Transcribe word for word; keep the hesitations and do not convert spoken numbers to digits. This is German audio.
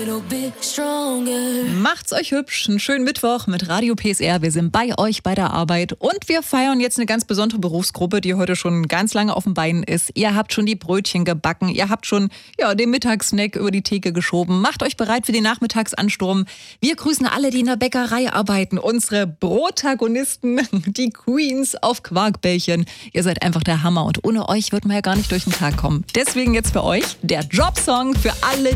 Macht's euch hübsch, einen schönen Mittwoch mit Radio P S R. Wir sind bei euch bei der Arbeit und wir feiern jetzt eine ganz besondere Berufsgruppe, die heute schon ganz lange auf den Beinen ist. Ihr habt schon die Brötchen gebacken, ihr habt schon ja, den Mittagssnack über die Theke geschoben. Macht euch bereit für den Nachmittagsansturm. Wir grüßen alle, die in der Bäckerei arbeiten. Unsere Protagonisten, die Queens auf Quarkbällchen. Ihr seid einfach der Hammer und ohne euch wird man ja gar nicht durch den Tag kommen. Deswegen jetzt für euch der Jobsong für alle,